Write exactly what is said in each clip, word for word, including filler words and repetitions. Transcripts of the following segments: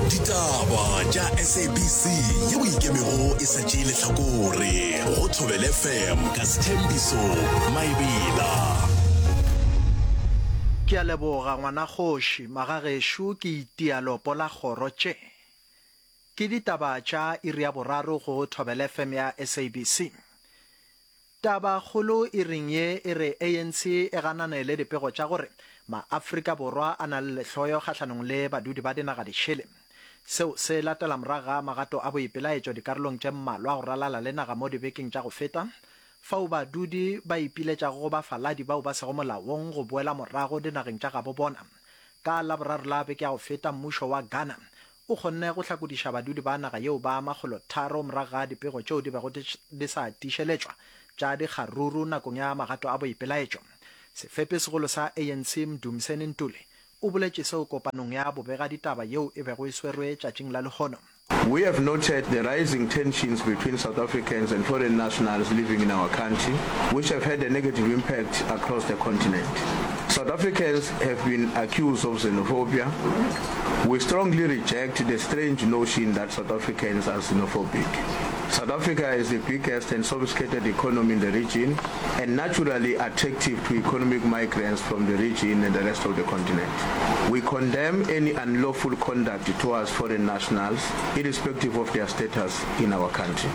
Ditaba tša S A B C yeo ikemego e šetše lehlakore go Thobela F M ka Sthembiso Maebela. Ke a leboga ngwana kgoši magagešo ke itia lopo la kgoro tše. Ke ditaba tša iri ya boraro go Thobela F M ya S A B C. Taba kgolo e reng ye e re A N C e ganane le dipego tša gore ma-Afrika Borwa a na le lehloyo kgahlanong le badudi ba dinaga ditšhele. Seo se latela moraga magato a boipelaetšo dikarolong tše mmalwa go ralala le naga mo dibekeng tša go feta, fao badudi ba ipiletšago go bafaladi bao ba sego molaong go boela morago dinageng tša gabo bona. Ka la boraro la beke ya go feta mmušo wa Ghana o kgonne go hlakodiša badudi ba naga yeo ba makgolo tharo moraga dipego tšeo di bego di sa tišeletšwa tša dikgaruru nakong ya magato a boipelaetšo. Sefepe segolo sa A N C Mdumiseni Ntuli o boletše seo kopanong ya bobega ditaba yeo e bego e swerwe tšatšing la lekgono. We have noted the rising tensions between South Africans and foreign nationals living in our country, which have had a negative impact across the continent. South Africans have been accused of xenophobia. We strongly reject the strange notion that South Africans are xenophobic. South Africa is the biggest and sophisticated economy in the region and naturally attractive to economic migrants from the region and the rest of the continent. We condemn any unlawful conduct towards foreign nationals, irrespective of their status in our country.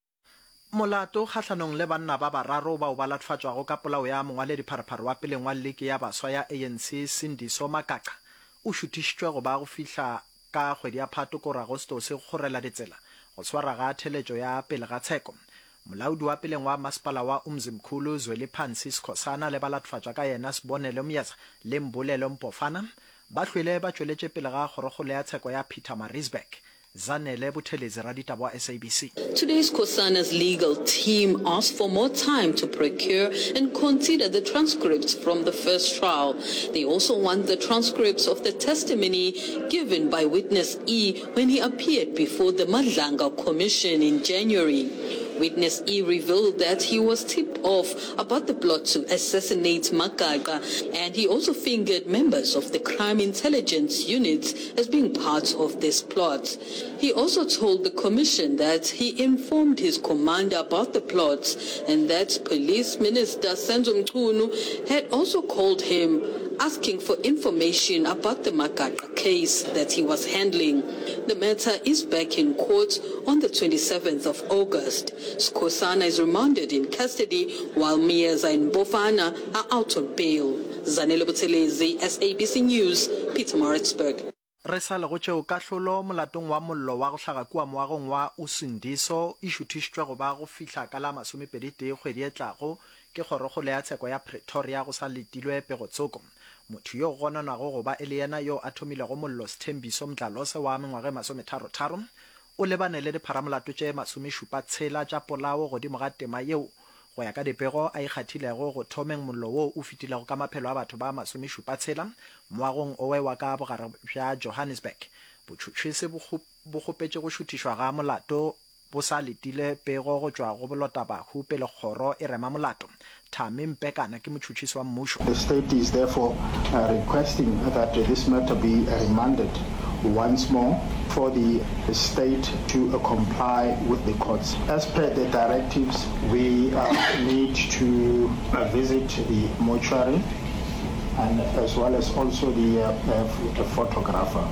Molato kgahlanong le banna ba bararo bao ba latfatswago ka polao ya mongwaledi pharaparo wa peleng wa leke ya baswa ya A N C Sindiso Makaka o šutišitšwe go ba go fihla ka kgwedi ya Phato ko Agostose go kgorela ditsela go swara ga theletšo ya pele ga tsheko. Molaodi wa peleng wa masepala wa Umzimkhulu Zweli Phansi Sikhosana le ba latfatswa ka yena Sibonelo Mnyeza le Mbulelo Mpofana ba hlwele ba tšweletše pele ga kgorokgolo ya tsheko ya Pietermaritzburg. Zanele Buthelezi ra ditaba wa S A B C. Today's Khosana's legal team asked for more time to procure and consider the transcripts from the first trial. They also want the transcripts of the testimony given by witness E when he appeared before the Madlanga Commission in January. Witness E revealed that he was tipped off about the plot to assassinate Makaka, and he also fingered members of the crime intelligence unit as being part of this plot. He also told the commission that he informed his commander about the plot and that Police Minister Senzo Mchunu had also called him asking for information about the Makaka case that he was handling. The matter is back in court on the twenty-seventh of August. Sikhosana is remanded in custody while Mnyeza and Bofana are out on bail. Zanele Buthelezi, S A B C News, Pietermaritzburg. Re sa le go tšeo kahlolo molatong wa mollo wa go hlaga kua moagong wa Usindiso e šuthišitšwe go ba go fihla ka la masomepedi tee kgwedi e tlago ke kgorokgolo ya tsheko ya Pretoria go sa letilwe pego tsoko. Motho yo go gonanwago go ba e le yena yo a thomilego mollo Sthembiso Mdlalose wa mengwaga e masometharotaro o lebane le dipharamolato tše masomešupa tshela tša polao godimo ga tema yeo go ya ka dipego a ikgathilego go thomeng mollo wo o fetilego ka maphelo a batho ba masomešupa tshela moagong owe wa ka bogare bja Johannesburg. Botšhotšhisi bo kgopetše go šuthišwa ga molato bo sa letile pego go tšwa go bolotaba pele kgoro e rema molato. Thami Mpekana ke motšhotšhisi wa mmušo. The state is therefore uh, requesting that uh, this matter be remanded once more for the state to uh, comply with the courts. As per the directives, we uh, need to uh, visit the mortuary and as well as also the, uh, uh, the photographer.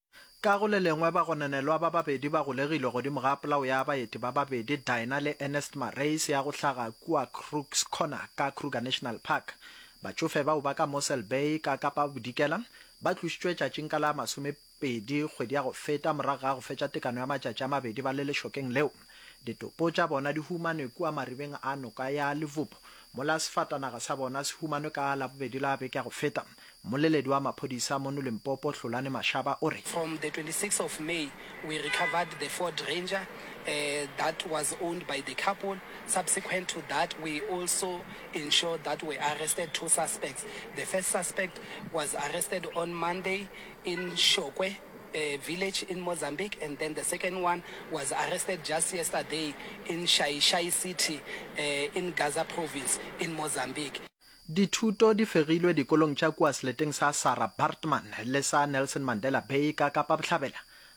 Ka go le lengwe ba go nenelwa ba babedi ba go legilwe godimo ga polao ya baeti ba babedi Diana le Ernest Marais ya go hlaga kua Crooks Corner ka Kruger National Park. Batšofe bao ba ka Mossel Bay ka Kapa Bodikela ba tlošitšwe tšatšing ka la masomepedi kgwedi ya go feta morago ga go fetša tekano ya matšatši a mabedi ba le lešokeng leo. Ditopo tša bona di humanwe kua maribeng a noka ya Levopo mola sefatanaga sa bona se humanwe ka la bobedi la beke ya go feta. Moleledi wa maphodisa mo Limpopo Hlolane Mashaba o re from the twenty-sixth of May we recovered the Ford Ranger uh, that was owned by the couple. Subsequent to that, we also ensured that we arrested two suspects. The first suspect was arrested on Monday in Shokwe uh, village in Mozambique, and then the second one was arrested just yesterday in Shai Shai City uh, in Gaza province in Mozambique. Dithuto di fegilwe dikolong tša kua seleteng sa Sarah Bartman le sa Nelson Mandela Bay ka Kapa Bohlabela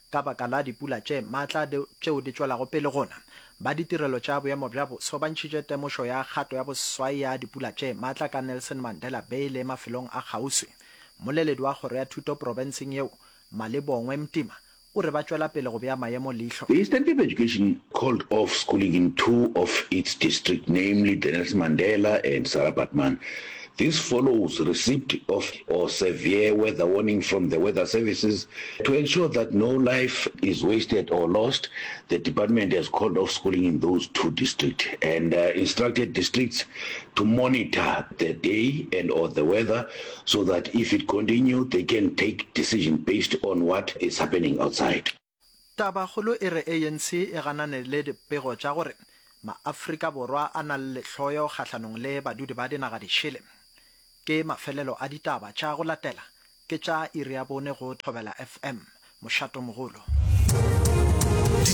ka baka la dipula tše maatla tšeo di tšwelago pele gona. Ba ditirelo tša boemo bja boso ba ntšhitše temošo ya kgato ya boswai ya dipula tše maatla ka Nelson Mandela Bay le mafelong a kgauswi. Moleledi wa kgoro ya thuto provinseng yeo Malebongwe Mtima o re ba tšwela pele go bea maemo leihlo. The Eastern Cape Education called off schooling in two of its districts, namely the Nelson Mandela and Sarabatman. This follows receipt of or severe weather warning from the weather services. To ensure that no life is wasted or lost, the department has called off schooling in those two districts and uh, instructed districts to monitor the day and or the weather so that if it continues, they can take decision based on what is happening outside. Tabakgolo e re A N C e ganane le dipego tša gore ma-Afrika Borwa a na le hloyo kgahlanong le badudi ba dinaga di šele. Ke mafelelo a ditaba tša go latela ke tša iri ya bone go Thobela F M mošato mogolo.